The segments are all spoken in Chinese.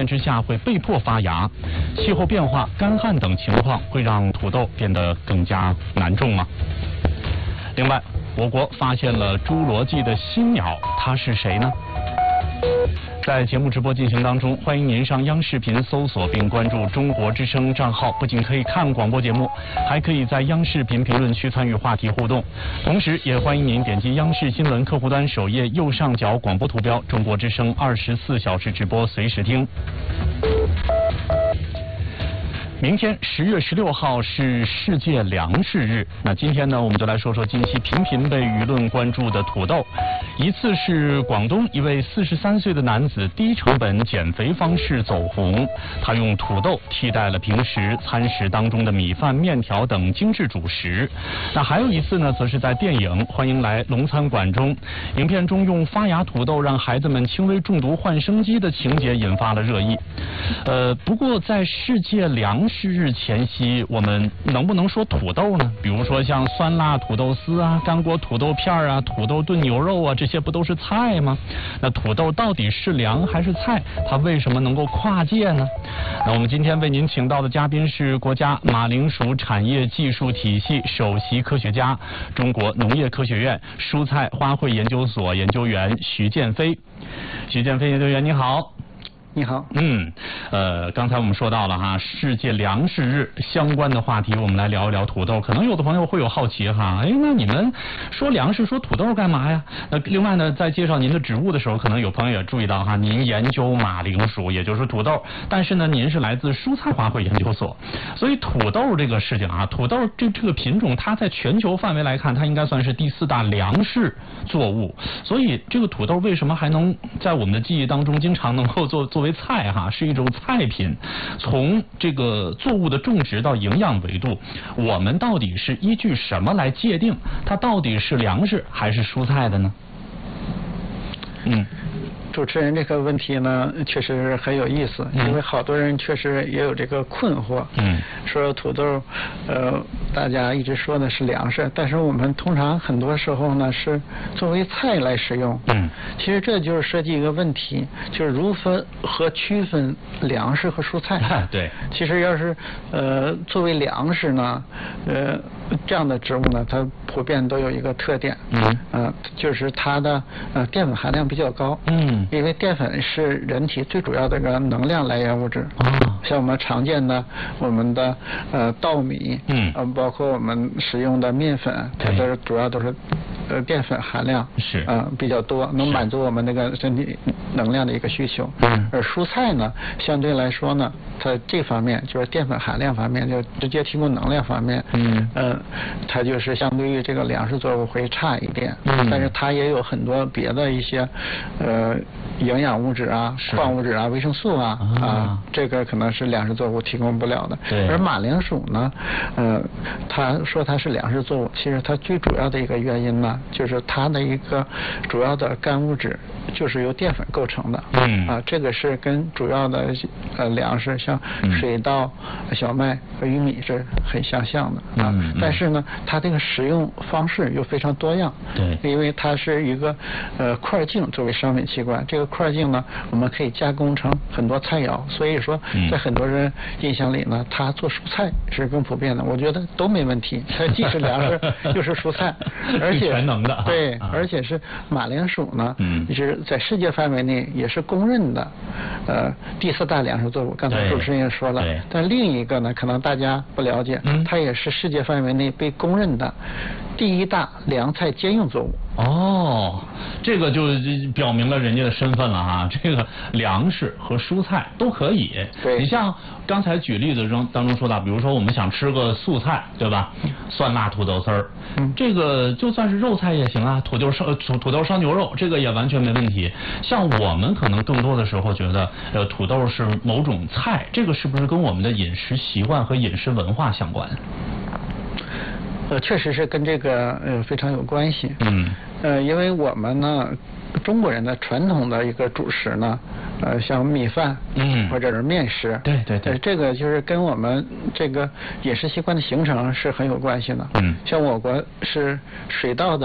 之下会被迫发芽。气候变化、干旱等情况会让土豆变得更加难种吗？另外，我国发现了侏罗纪的新鸟，它是谁呢？在节目直播进行当中，欢迎您上央视频搜索并关注中国之声账号，不仅可以看广播节目，还可以在央视频评论区参与话题互动。同时，也欢迎您点击央视新闻客户端首页右上角广播图标，中国之声24小时直播随时听。明天10月16号是世界粮食日。那今天呢，我们就来说说近期频频被舆论关注的土豆。一次是广东一位43岁的男子低成本减肥方式走红，他用土豆替代了平时餐食当中的米饭、面条等精致主食。那还有一次呢，则是在电影《欢迎来龙餐馆》中，影片中用发芽土豆让孩子们轻微中毒换生机的情节引发了热议。不过在世界粮食日前夕，我们能不能说土豆呢？比如说像酸辣土豆丝啊、干锅土豆片啊、土豆炖牛肉啊，这些不都是菜吗？那土豆到底是粮还是菜？它为什么能够跨界呢？那我们今天为您请到的嘉宾是国家马铃薯产业技术体系首席科学家、中国农业科学院蔬菜花卉研究所研究员徐建飞。徐建飞研究员，你好。 你好， 刚才我们说到了哈，世界粮食日相关的话题，我们来聊一聊土豆。可能有的朋友会有好奇哈，那你们说粮食说土豆干嘛呀？那另外呢，在介绍您的职务的时候，可能有朋友也注意到哈，您研究马铃薯，也就是土豆，但是呢，您是来自蔬菜花卉研究所，所以土豆这个事情啊，土豆这个品种，它在全球范围来看，它应该算是第4大粮食作物。所以这个土豆为什么还能在我们的记忆当中经常能够作为菜哈，是一种菜品。从这个作物的种植到营养维度，我们到底是依据什么来界定它到底是粮食还是蔬菜的呢？ 主持人这个问题呢，确实很有意思，因为好多人确实也有这个困惑。说土豆，大家一直说的是粮食，但是我们通常很多时候呢是作为菜来使用。其实这就是涉及一个问题，就是如何区分粮食和蔬菜。 对。 其实要是作为粮食呢，这样的植物呢，它普遍都有一个特点，就是它的淀粉含量比较高。因为淀粉是人体最主要的一个能量来源物质。像我们常见的我们的稻米，包括我们使用的面粉，它都是主要都是淀粉含量是比较多，能满足我们那个身体能量的一个需求。而蔬菜呢，相对来说呢，它这方面就是淀粉含量方面，就直接提供能量方面，它就是相对于这个粮食作物会差一点。但是它也有很多别的一些营养物质啊、矿物质啊、维生素啊，这个可能是粮食作物提供不了的。而马铃薯呢，他说它是粮食作物，其实它最主要的一个原因呢，就是它的一个主要的干物质就是由淀粉构成的。这个是跟主要的粮食像水稻、小麦和玉米是很相像的。但是呢，它这个食用方式又非常多样。因为它是一个块茎作为商品器官，这个块茎呢，我们可以加工成很多菜肴，所以说在很多人印象里呢，它做蔬菜是更普遍的。我觉得都没问题，它既是粮食又是蔬菜，而且全能的。 对，而且是马铃薯呢，就是在世界范围内也是公认的第4大粮食作物。刚才主持人也说了，但另一个呢，可能大家不了解，它也是世界范围内被公认的第1大粮菜兼用作物。 这个就表明了人家的身份了哈。这个粮食和蔬菜都可以。你像刚才举例子当中说到，比如说我们想吃个素菜，对吧？酸辣土豆丝儿，这个就算是肉菜也行啊。土豆烧牛肉，这个也完全没问题。像我们可能更多的时候觉得，土豆是某种菜，这个是不是跟我们的饮食习惯和饮食文化相关？ 确实是跟这个非常有关系。因为我们呢，中国人的传统的一个主食呢，像米饭，或者是面食，对，这个就是跟我们这个饮食习惯的形成是很有关系的。像我国是水稻的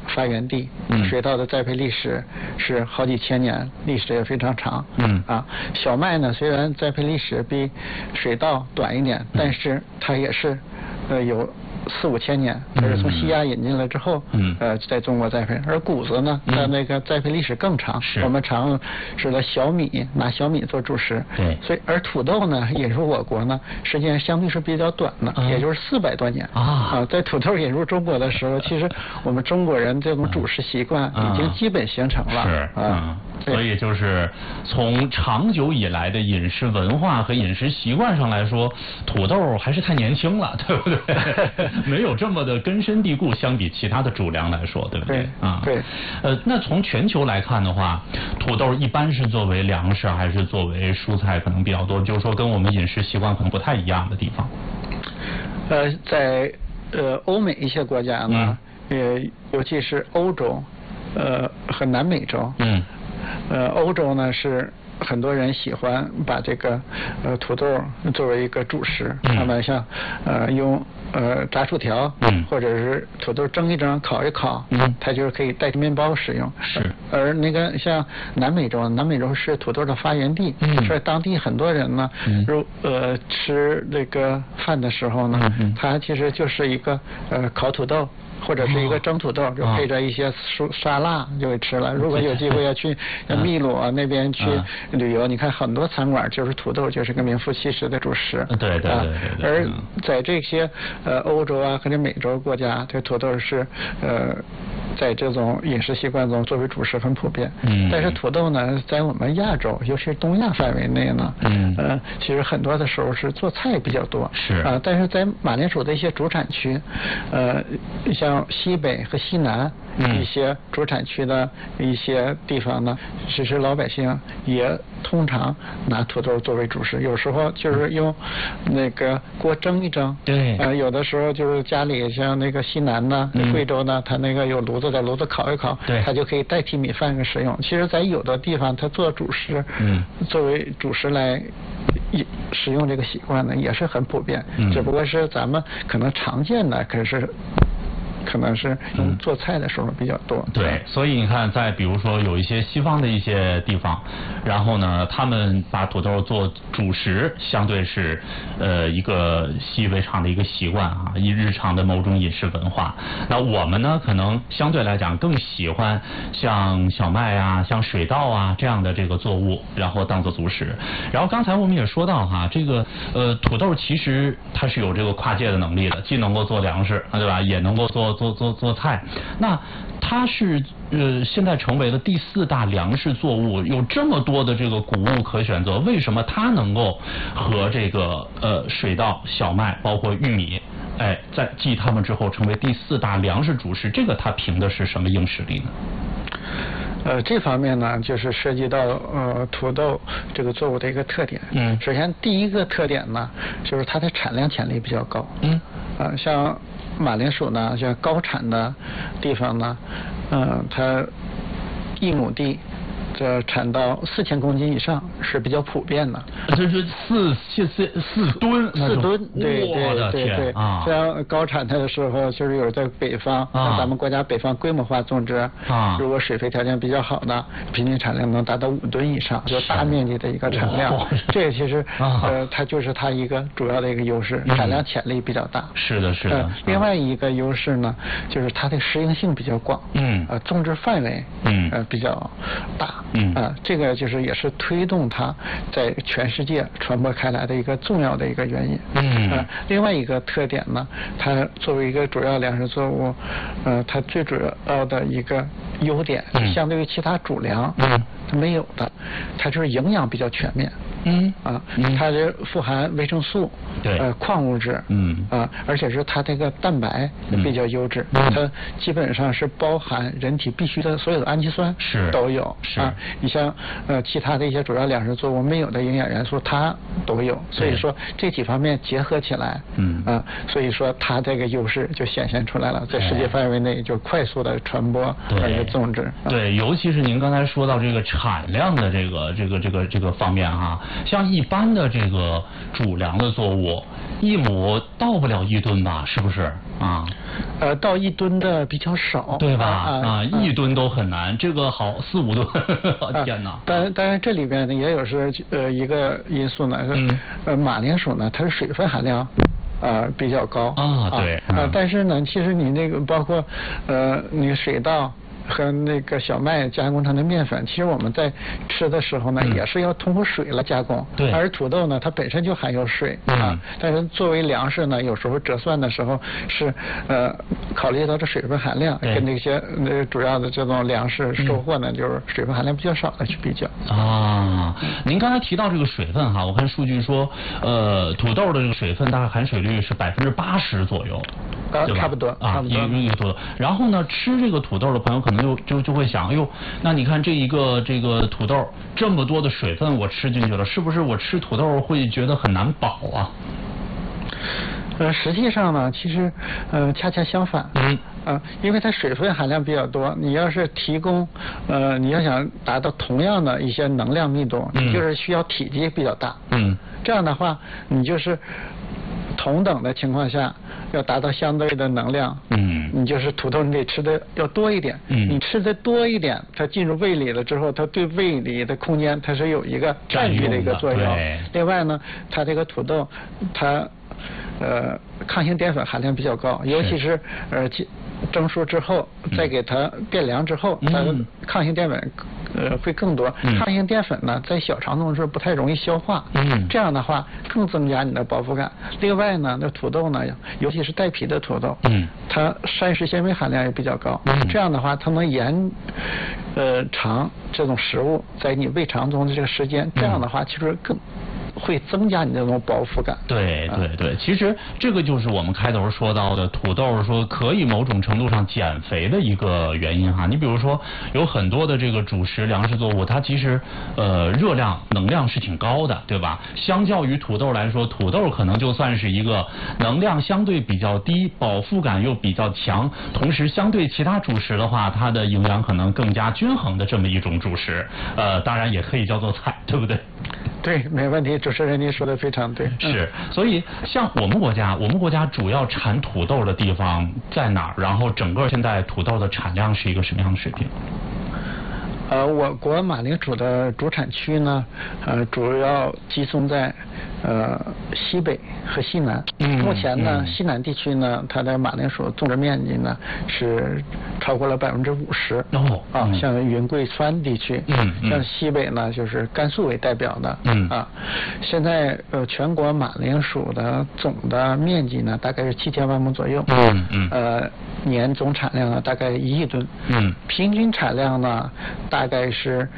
发源地，水稻的栽培历史是好几千年，历史也非常长。小麦呢，虽然栽培历史比水稻短一点，但是它也是有4、5千年，它是从西亚引进来之后，在中国栽培。而谷子呢，它那个栽培历史更长，我们常指的小米，拿小米做主食。 对， 所以而土豆呢，引入我国呢，时间相对是比较短的，也就是400多年。在土豆引入中国的时候，其实我们中国人这种主食习惯已经基本形成了。 所以就是从长久以来的饮食文化和饮食习惯上来说，土豆还是太年轻了，对不对？没有这么的根深蒂固，相比其他的主粮来说，对不对？ 对。 那从全球来看的话，土豆一般是作为粮食还是作为蔬菜可能比较多？就是说跟我们饮食习惯可能不太一样的地方。 在欧美一些国家呢，尤其是欧洲，和南美洲，欧洲呢是很多人喜欢把这个土豆作为一个主食，他们像用炸薯条，或者是土豆蒸一蒸、烤一烤，它就是可以代替面包使用。而那个像南美洲是土豆的发源地，所以当地很多人呢，吃这个饭的时候呢，它其实就是一个烤土豆。或者是一个蒸土豆，就配着一些沙拉就给吃了。如果有机会要去秘鲁那边去旅游，你看很多餐馆就是土豆就是个名副其实的主食。 对。 而在这些欧洲或者美洲国家，这土豆是在这种饮食习惯中作为主食很普遍。但是土豆呢，在我们亚洲，尤其是东亚范围内呢，其实很多的时候是做菜比较多。但是在马铃薯的一些主产区，像西北和西南一些主产区的一些地方呢，其实老百姓也通常拿土豆作为主食，有时候就是用那个锅蒸一蒸。有的时候就是家里像那个西南呢、贵州呢，它那个有炉子，在炉子烤一烤，它就可以代替米饭使用。其实，在有的地方，它做主食，作为主食来使用这个习惯呢，也是很普遍。只不过是咱们可能常见的，可能是用做菜的时候比较多。 对，所以你看，在比如说有一些西方的一些地方，然后呢，他们把土豆做主食，相对是一个习以为常的一个习惯一日常的某种饮食文化。那我们呢，可能相对来讲更喜欢像小麦像水稻这样的这个作物，然后当做主食。然后刚才我们也说到这个土豆其实它是有这个跨界的能力的，既能够做粮食，对吧？也能够做菜。那它是现在成为了第4大粮食作物，有这么多的这个谷物可选择，为什么它能够和这个水稻、小麦包括玉米在继它们之后成为第4大粮食主食？这个它凭的是什么硬实力呢？ 这方面呢，就是涉及到土豆这个作物的一个特点。首先第一个特点呢，就是它的产量潜力比较高。像马铃薯呢，像高产的地方呢，它1亩地这产到4000公斤以上是比较普遍的。 这是4吨 ，4吨，对。 像高产的时候，就是有在北方，像咱们国家北方规模化种植，如果水肥条件比较好的，平均产量能达到5吨以上，就大面积的一个产量。这其实它就是它一个主要的一个优势，产量潜力比较大。 是的。 另外一个优势呢，就是它的适应性比较广，种植范围比较大。这个就是也是推动它在全世界传播开来的一个重要的一个原因。另外一个特点呢，它作为一个主要粮食作物，它最主要的一个优点，相对于其他主粮，它没有的，它就是营养比较全面。它这富含维生素，矿物质，而且是它这个蛋白比较优质，它基本上是包含人体必须的所有的氨基酸都有。你像其他的一些主要粮食作物没有的营养元素，它都有。所以说这几方面结合起来，所以说它这个优势就显现出来了，在世界范围内就快速的传播而且种植。 对，尤其是您刚才说到这个产量的这个方面像一般的这个主粮的作物，1亩到不了1吨吧？是不是啊？ 到1吨的比较少， 对吧？1吨都很难，这个好4、5吨，天哪！ 当然这里边呢也有是一个因素呢，马铃薯呢它是水分含量比较高对但是呢，其实你那个包括你水稻和那个小麦加工成的面粉，其实我们在吃的时候呢，也是要通过水来加工。 对。 而土豆呢，它本身就含有水但是作为粮食呢，有时候折算的时候是考虑到这水分含量，跟那些主要的这种粮食收获呢，就是水分含量比较少的去比较。 您刚才提到这个水分哈，我看数据说，土豆的这个水分大概含水率是80%左右。 差不多一个土豆。然后呢，吃这个土豆的朋友可能就会想，哎呦，那你看这个土豆这么多的水分我吃进去了，是不是我吃土豆会觉得很难饱啊？ 实际上呢，其实恰恰相反。因为它水分含量比较多，你要是提供你要想达到同样的一些能量密度，你就是需要体积比较大。这样的话，你就是同等的情况下要达到相对的能量，你就是土豆你得吃的要多一点，你吃的多一点，它进入胃里了之后，它对胃里的空间它是有一个占据的一个作用。另外呢，它这个土豆它抗性淀粉含量比较高，尤其是蒸熟之后，再给它变凉之后，它抗性淀粉会更多。抗性淀粉呢，在小肠中是不太容易消化，这样的话更增加你的饱腹感。另外呢，那土豆呢，尤其是带皮的土豆，它膳食纤维含量也比较高，这样的话它能延长这种食物在你胃肠中的这个时间，这样的话其实更会增加你这种饱腹感。 对，其实这个就是我们开头说到的土豆说可以某种程度上减肥的一个原因哈。你比如说有很多的这个主食粮食作物，它其实热量能量是挺高的，对吧？相较于土豆来说，土豆可能就算是一个能量相对比较低，饱腹感又比较强，同时相对其他主食的话，它的营养可能更加均衡的这么一种主食。当然也可以叫做菜，对不对？ 对，没问题，主持人您说的非常对。 是，所以像我们国家主要产土豆的地方在哪儿？然后整个现在土豆的产量是一个什么样的水平？ 我国马铃薯的主产区呢，主要集中在西北和西南。目前呢，西南地区呢，它的马铃薯种植面积呢是超过了50%。像云贵川地区，像西北呢，就是甘肃为代表的。现在全国马铃薯的总的面积呢，大概是7000万亩左右。年总产量呢，大概1亿吨。平均产量呢，大概是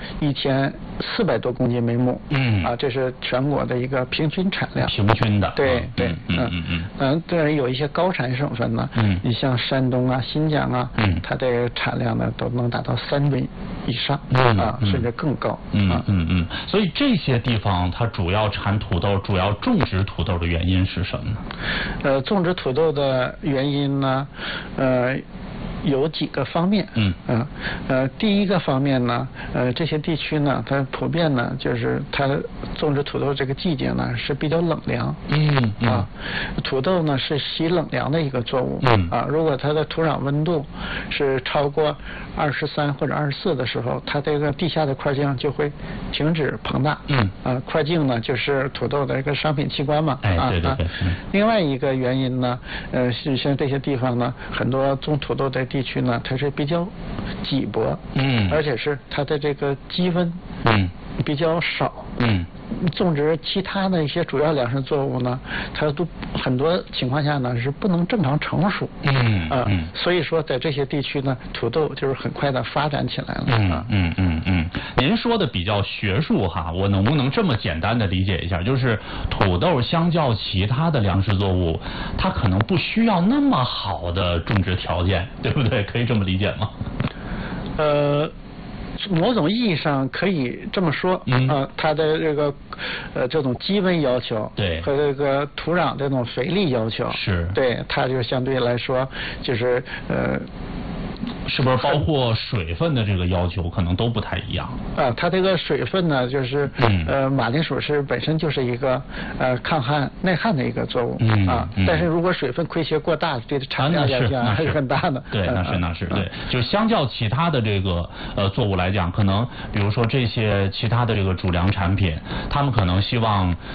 1400多公斤每亩。这是全国的一个平均产量。 平均的。 对。当然有一些高产省份呢，你像山东啊、新疆啊，它的产量呢都能达到3吨以上甚至更高。 所以这些地方它主要产土豆，主要种植土豆的原因是什么呢？ 种植土豆的原因呢，有几个方面。第一个方面呢，这些地区呢，它普遍呢，就是它种植土豆这个季节呢是比较冷凉。土豆呢是喜冷凉的一个作物。如果它的土壤温度是超过23或者24的时候，它这个地下的块茎就会停止膨大。块茎呢就是土豆的一个商品器官嘛。 对。 另外一个原因呢，是像这些地方呢，很多种土豆的地区呢，它是比较瘠薄，而且是它的这个积温比较少。种植其他的一些主要粮食作物呢，它都很多情况下呢是不能正常成熟。所以说在这些地区呢，土豆就是很快的发展起来了。 您说的比较学术哈，我能不能这么简单的理解一下？就是土豆相较其他的粮食作物，它可能不需要那么好的种植条件，对不对？可以这么理解吗？ 某种意义上可以这么说。它的这个这种基温要求， 对， 和这个土壤这种肥力要求， 是对它就相对来说就是是不是包括水分的这个要求可能都不太一样？ 它这个水分呢，就是马铃薯是本身就是一个抗旱耐旱的一个作物但是如果水分亏缺过大，对产量影响还是很大的。 对，那是对，就相较其他的这个作物来讲，可能比如说这些其他的这个主粮产品，他们可能希望